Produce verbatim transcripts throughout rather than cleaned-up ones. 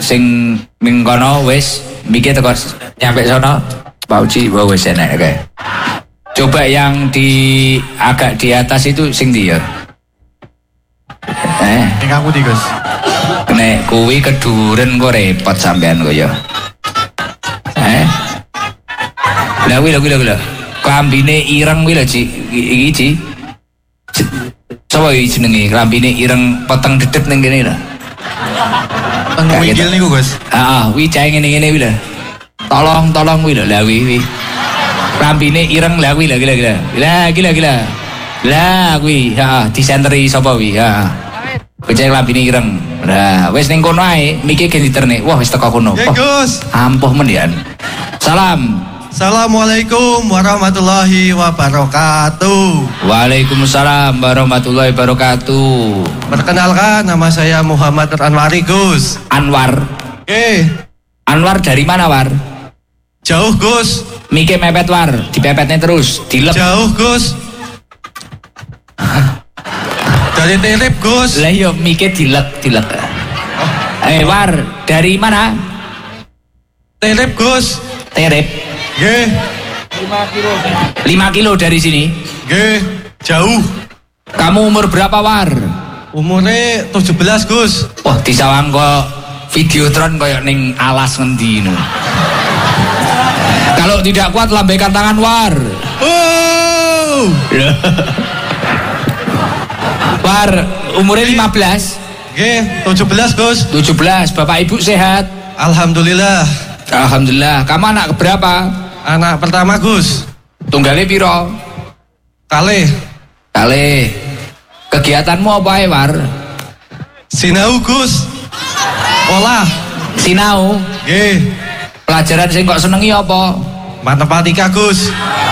sing ning kono wis mikir teko nyampe sono Pauci wis enak kae. Coba yang di agak di atas itu sing ndi ya? Eh, ning aku di Gus. Nek kuwi keduren kok repot sampean kok ya. Eh. Lah kuwi lho kuwi lho. Klambine ireng kuwi lho, Ci. Iki, Ci. Coba iki jenenge klambine ireng peteng dedet ning kene lho. Teng winggil niku, Gus. Heeh, kuwi cahe ngene-ngene kuwi lho. Tolong-tolong kuwi lho, lah kuwi. Klambine ireng lah kuwi lho, gila gila. Lah gila gila. Lah kuwi, heeh, disenteri sapa kuwi? Heeh. Kuwi klambine ireng. Lah wis ning kono ae, miki gen diterne. Wah wis teko kono. Nggih, Gus. Ampuh mendian. Salam. Assalamualaikum warahmatullahi wabarakatuh. Waalaikumsalam warahmatullahi wabarakatuh. Perkenalkan, nama saya Muhammad Anwari, Gus. Anwar. Oke. Anwar dari mana, War? Jauh, Gus. Mike mepet, War. Dipepetnya terus. Dilep. Jauh, Gus. Dari Terip, Gus. Lah yo Mike dilek, dilek. Oh. Eh, War, dari mana? Terip, Gus. Terip. Nggih. lima kilo dari sini. Nggih, jauh. Kamu umur berapa, War? Umurnya tujuh belas, Gus. Wah, disawang kok Videotron kayak ning alas ngendi no. Kalau tidak kuat lambaikan tangan, War. Oh. War, umurnya lima belas. Nggih, tujuh belas, Gus. tujuh belas. Bapak Ibu sehat? Alhamdulillah. Alhamdulillah. Kamu anak berapa? Anak pertama, Gus. Tunggalnya piro? Kalih. Kalih. Kegiatanmu apa ya, War? Sinau, Gus. Olah. Sinau. Nggih. Pelajaran sing kok senengi apa? Matematika, Gus.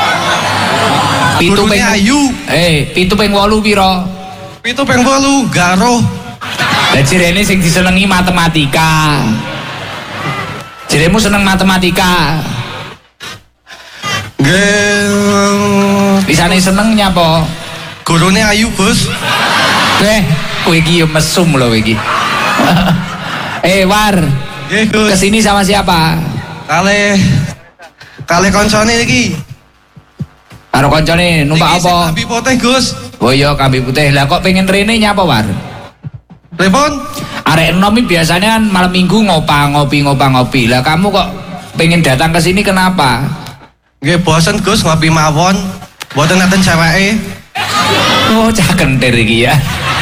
Pitu Gurune ping ayu. Eh, pitu ping wolu piro? Pitu ping wolu, garoh. Lah jirene sing disenengi matematika. Jiremu seneng matematika. Nggih. Bisane seneng nyapa? Gurune ayu, Gus. Eh, kowe iki yo mesum lho iki. Eh, War. Nggih, Gus. Kesini sama siapa? Kalih kalih koncone iki. Karo koncone numpak Iki sing apa? Kambi putih, Gus. Oh iya, kambi putih. Lah kok pengen rene nyapa, War? Pripun? Arek enom iki biasanya kan malam minggu ngopa ngopi ngopa ngopi. Lah kamu kok pengen datang ke sini kenapa? Nggih, bosen, Gus, ngopi mawon. Mboten nenten ceweke. Oh, cah kentir iki ya.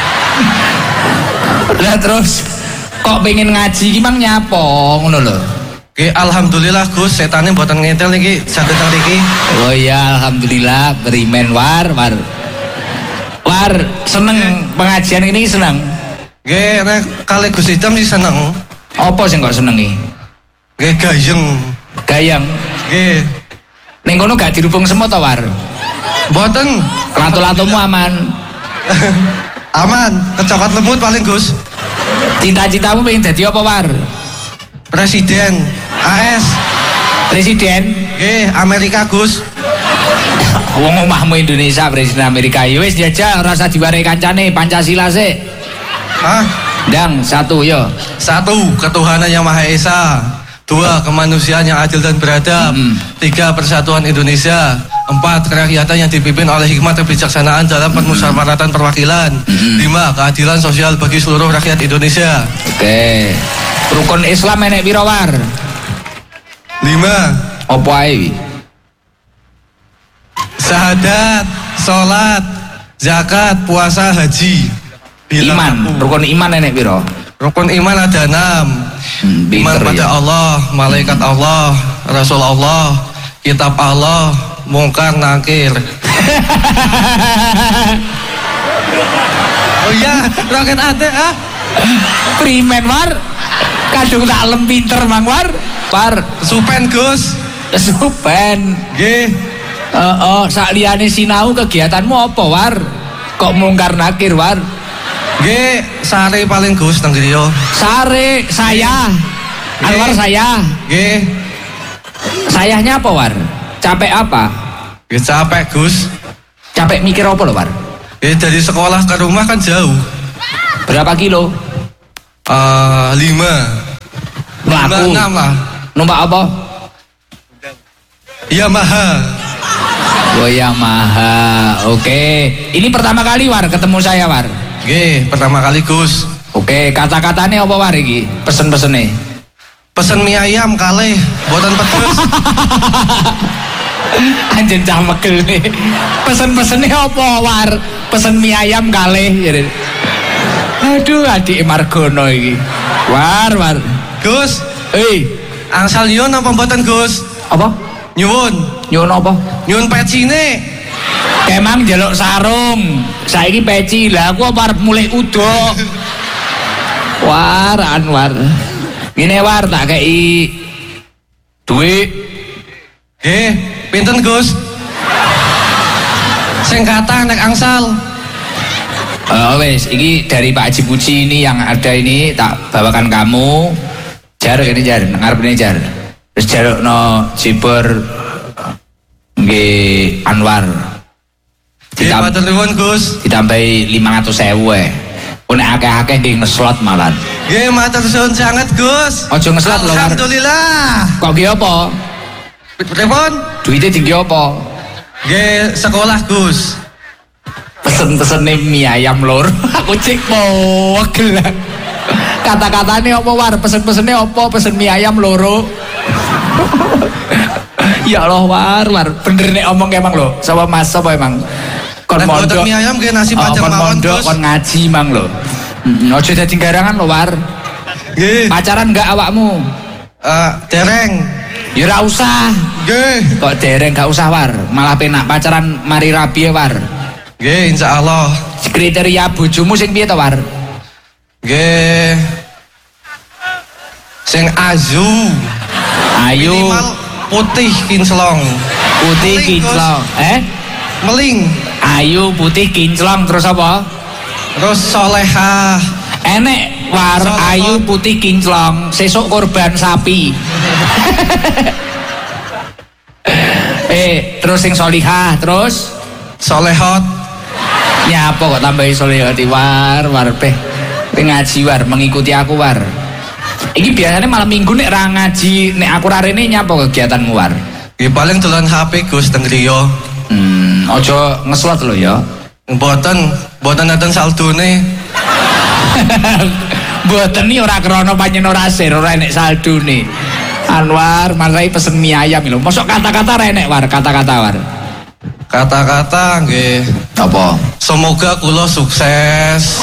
Lah terus kok pengen ngaji iki mang nyapa ngono lho. Nggih, alhamdulillah, Gus, setane mboten ngintil iki saged teng mriki. Oh iya, alhamdulillah berimen, War, War. War, seneng pengajian ini seneng. Nggih, nek kalih Gus Idam sih seneng. Apa sing kok senengi? Nggih, gayeng. Gayeng. Nggih. Ning kono gak dirubung semut to, War? Mboten. Lato-latomu aman. Aman, kecokot lemut paling, Gus. Cita-citamu pengen dadi apa, War? Presiden A S. Presiden? Nggih, Amerika, Gus. Wong omahmu Indonesia, Presiden Amerika. Ya wis jajal rasa diwarai kancane Pancasila sik. Hah? Dang, satu yo. Satu, ketuhanan yang Maha Esa. Dua, kemanusiaan yang adil dan beradab. Mm-hmm. Tiga, persatuan Indonesia. Empat, kerakyatan yang dipimpin oleh hikmat dan kebijaksanaan dalam permusyawaratan perwakilan. Mm-hmm. Lima, keadilan sosial bagi seluruh rakyat Indonesia. Oke. Rukun Islam enek piro, War? Lima, Apa ae? syahadat, sholat, zakat, puasa, haji. Bilang Iman, aku. rukun iman enek piro? Rukun iman ada enam. Hmm, Iman pinter pada ya. Allah, malaikat Allah, Rasul Allah, kitab Allah, mungkar nakir. Oh iya, roket ate ah. Primen, War. Kadung tak lem pinter, Mang War. War, Supen, Gus. kesupen. Nggih. Heeh, sak liyane sinau kegiatanmu apa, War? Kok mungkar nakir, War? Nggih, sare paling Gus teng griya. Sare, saya. Anwar saya. Nggih. Sayahnya apa, War? Capek apa? Nggih capek, Gus. Capek mikir apa lho, War? Nggih dari sekolah ke rumah kan jauh. Berapa kilo? Uh, lima. Aku enam lah. numpak apa? Yamaha. Oh Yamaha. Oke. Ini pertama kali War ketemu saya War. Nggih, pertama kali Gus. Oke, kata-katanya apa War iki? Pesen-pesene. Pesen mie ayam kalih, boten pedes. Anjen cah megel nih. Pesen-pesene apa War? Pesen mie ayam kalih. Aduh, adik Margono iki. War, War. Gus, eh, angsal nyuwun apa mboten Gus? apa? Nyuwun. Nyuwun apa? Nyuwun pecine. Kemang njaluk sarung. Saiki peci lah aku apa arep mulai udo. War, Anwar. Ngene War tak kei duit. Nggih, pinten Gus? Sing kathah nek angsal. Oh wes, ini dari Pak Haji Puji ini yang ada ini tak bawakan kamu. Jar ini jar, ngarep ini jar. Terus jaruk no Jiber nggih Anwar. Nggih, matur nuwun Gus. Ditambahi lima ratus ribu eh. Nek akeh-akeh nggih ngeslot malan. Nggih, matur suwun sangat Gus. Ojo ngeslot lho. Alhamdulillah. Kok nggih apa? Pripun? Duitnya tinggi apa? Nggih, sekolah Gus. Pesen-pesen mie ayam lor. Aku cek mogel. Kata-katanya apa War? Pesen-pesennya apa? Pesen mie ayam loro. Ya Allah War, War. Bener nih omong emang lo. Sama Mas apa emang? Kon mondok mie ayam nggih nasi panjang kon mawon mondok, Gus. kon ngaji mang lo. Ojo dadi garangan lo War. Nggih. Pacaran enggak awakmu? Eh, dereng. Ya ora usah. Nggih. Kok dereng gak usah War. Malah penak pacaran mari rabi War. Nggih, insyaallah. Kriteria bojomu sing piye to War? Nggih. Sing azu. Ayu. Minimal putih kinclong. Putih Meling, kinclong. Eh? Meling. Ayu putih kinclong terus apa? Terus solehah. Enek War Solehah. ayu putih kinclong sesuk korban sapi. Eh terus sing solihah terus Solehot. nyapa kok tambahi solihah di War War peh ngaji War mengikuti aku War. Ini biasanya malam minggu nek ra ngaji nek aku ra rene nyapa kegiatanmu War? Nggih, paling dolan H P Gus teng griya. Hmm, ojo ngeslot lo ya. Mboten, mboten enten saldone. Mboten nih ora krana panjen ora sir, ora enek saldune. Anwar, marai pesen mie ayam lho. Mosok kata-kata ra enek War, kata-kata War. Kata-kata nggih. Apa? Semoga kula sukses.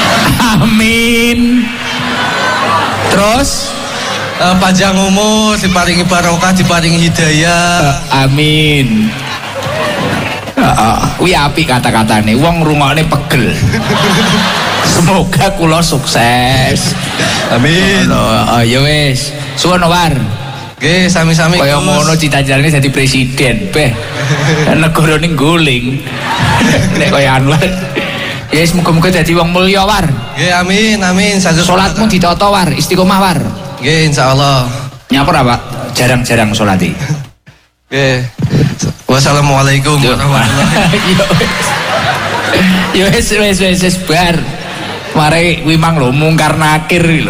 Amin. Terus Eh, panjang umur, diparingi barokah, diparingi hidayah. amin. Heeh, kuwi apik kata-katane. Wong ngrungokne pegel. Semoga kula sukses. Amin. Oh, ya wis. Suwun War. Nggih, sami-sami Kaya Gus. ngono cita-citane jadi presiden, beh. Negara ning guling. Nek kaya Anwar. Ya wis muga-muga dadi wong mulya War. Nggih, amin, amin. Saged Salatmu ditata War, istiqomah War. nggih, insyaallah. Nyapa Pak? Jarang-jarang salati. Nggih. Wassalamualaikum warahmatullahi Ya wis wis wis wis bar. Mare kuwi mang lho mungkar nakir lho.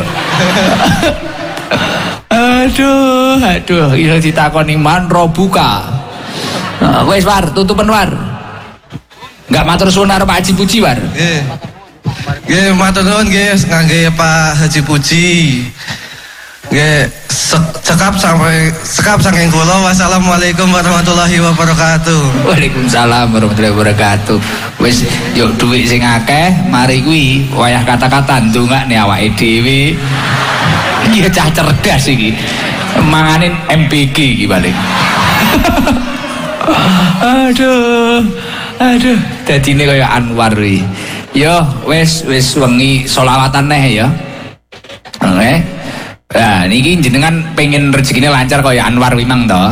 Aduh, aduh, iso ditakoni man robuka. Nah, wis War, tutupen War. Enggak matur suwun karo Pak Haji Puji War. Nggih. Nggih, matur nuwun nggih kangge Pak Haji Puji. Nggih, cekap sampai sekap saking kula. Wassalamualaikum warahmatullahi wabarakatuh. Waalaikumsalam warahmatullahi wabarakatuh. Wis yuk duit sing akeh, mari kuwi wayah kata-kata ndongakne awake dhewe. Iki cah cerdas iki. Manganin M B G iki balik. Aduh. Aduh, dadine kaya Anwar iki. Yo, wis wis wengi selawatan neh ya. Oke. Nah, niki jenengan pengen rezekine lancar kaya Anwar wimang to.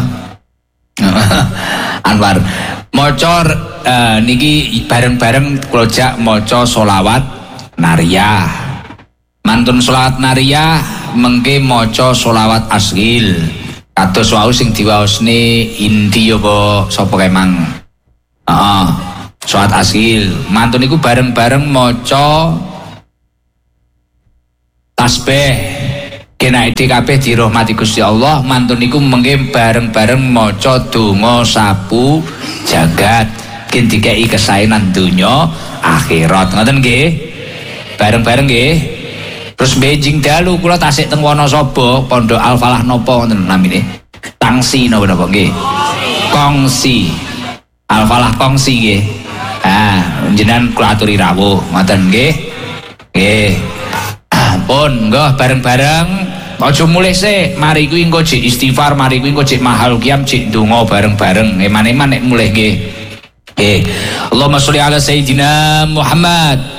Anwar maca uh, niki bareng-bareng kula jak maca selawat nariyah. Mantun selawat nariyah mengke maca selawat asghil. Kados wau sing diwaosne Indi apa sapa kemang. Heeh. Selawat asghil. Mantun niku bareng-bareng maca tasbih Kena iki kabeh dirahmati Gusti Allah, mantun niku mengke bareng-bareng maca donga sapu jagat, kin dikeki kesaenan donya akhirat. Ngoten nggih? Bareng-bareng nggih. Terus benjing dalu kula tasik teng Wonosobo, Pondok Al Falah napa wonten namine? Tangsi napa napa nggih? Kongsi. Al Falah kongsi nggih. Ah, jenengan kula aturi rawuh, ngoten nggih. Nggih. Pun nggih bareng-bareng aja mulih sik, mari kuwi engko jek istighfar, mari kuwi engko jek mahal qiyam, jek donga bareng-bareng. Eman-eman nek mulih nggih. Nggih. Allahumma sholli ala sayyidina Muhammad.